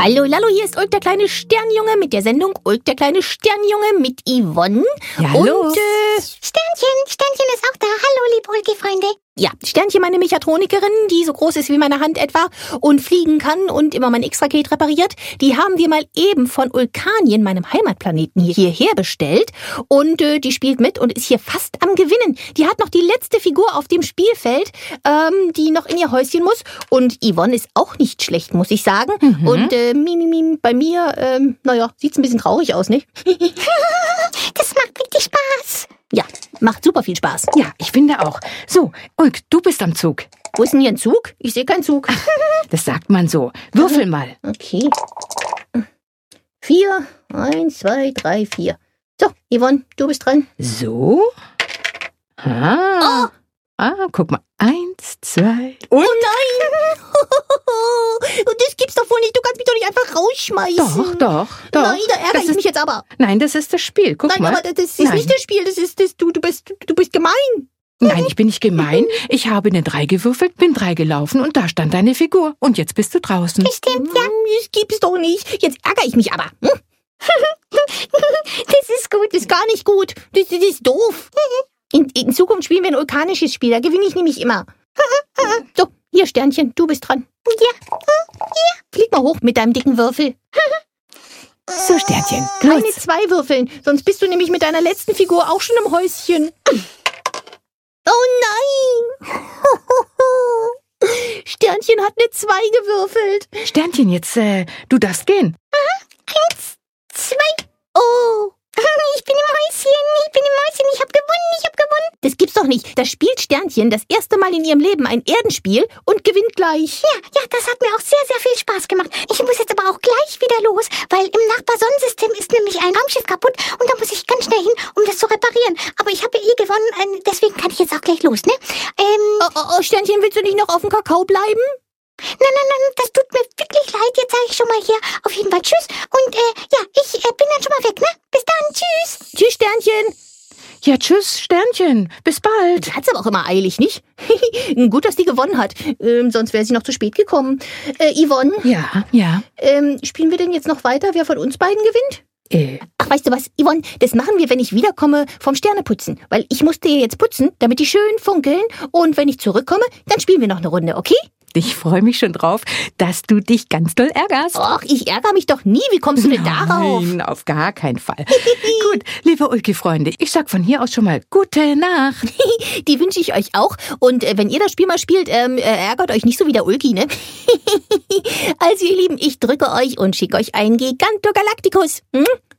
Hallo Lallo, hier ist Ulk der kleine Sternjunge mit der Sendung Ulk der kleine Sternjunge mit Yvonne. Ja, hallo. Und Sternchen ist auch da. Hallo, liebe Ulki-Freunde. ja, Sternchen, meine Mechatronikerin, die so groß ist wie meine Hand etwa und fliegen kann und immer mein X-Raket repariert, die haben wir mal eben von Ulkanien, meinem Heimatplaneten, hierher bestellt. Und die spielt mit und ist hier fast am Gewinnen. Die hat noch die letzte Figur auf dem Spielfeld, die noch in ihr Häuschen muss. Und Yvonne ist auch nicht schlecht, muss ich sagen. Mhm. Und bei mir, sieht's ein bisschen traurig aus, ne? Das macht wirklich Spaß. Ja, macht super viel Spaß. Ja, ich finde auch. So, Ulk, du bist am Zug. Wo ist denn hier ein Zug? Ich sehe keinen Zug. Das sagt man so. Würfel mal. Okay. 4, 1, 2, 3, 4. So, Yvonne, du bist dran. So. Guck mal. 1, 2 Oh nein! Das gibt's doch wohl nicht. Du kannst mich doch nicht einfach rausschmeißen. Doch. Nein, da ärgere Das ich ist- mich jetzt aber. Nein, das ist das Spiel. Guck Nein, mal. aber das ist Nein. nicht das Spiel. Das ist du bist gemein. Nein, ich bin nicht gemein. Ich habe eine 3 gewürfelt, bin 3 gelaufen und da stand deine Figur. Und jetzt bist du draußen. Stimmt, ja. Das gibt's doch nicht. Jetzt ärgere ich mich aber. Das ist gut. Das ist gar nicht gut. Das ist doof. In Zukunft spielen wir ein vulkanisches Spiel. Da gewinne ich nämlich immer. So, hier Sternchen, du bist dran. Ja. Flieg mal hoch mit deinem dicken Würfel. So, Sternchen. Keine Los. 2 Würfeln, sonst bist du nämlich mit deiner letzten Figur auch schon im Häuschen. Oh nein! Sternchen hat eine 2 gewürfelt. Sternchen, jetzt, du darfst gehen. 1, 2. Oh, Ich bin im Häuschen. Ich hab gewonnen. das gibt's doch nicht. Da spielt Sternchen das erste Mal in ihrem Leben ein Erdenspiel und gewinnt gleich. Ja, das hat mir auch sehr, sehr viel Spaß gemacht. Ich muss jetzt aber auch gleich wieder los, weil im Nachbarsonnensystem ist nämlich ein Raumschiff kaputt und da muss ich ganz schnell hin, um das zu reparieren. Aber ich habe ja gewonnen, deswegen kann ich jetzt auch gleich los, ne? Oh, Sternchen, willst du nicht noch auf dem Kakao bleiben? Nein, das tut mir wirklich leid. Jetzt sage ich schon mal hier auf jeden Fall Tschüss. Und ich bin dann schon mal weg, ne? Bis dann, Tschüss. Tschüss, Sternchen. Ja, tschüss, Sternchen. Bis bald. Die hat's aber auch immer eilig, nicht? Gut, dass die gewonnen hat. Sonst wäre sie noch zu spät gekommen. Yvonne, Ja. spielen wir denn jetzt noch weiter, wer von uns beiden gewinnt? Ach, weißt du was, Yvonne, das machen wir, wenn ich wiederkomme vom Sterneputzen. Weil ich musste ja jetzt putzen, damit die schön funkeln. Und wenn ich zurückkomme, dann spielen wir noch eine Runde, okay? Ich freue mich schon drauf, dass du dich ganz doll ärgerst. Och, ich ärgere mich doch nie. Wie kommst du denn darauf? Nein, auf gar keinen Fall. Gut, liebe Ulki-Freunde, ich sag von hier aus schon mal gute Nacht. Die wünsche ich euch auch. Und wenn ihr das Spiel mal spielt, ärgert euch nicht so wie der Ulki, ne? Also ihr Lieben, ich drücke euch und schicke euch einen Giganto Galacticus.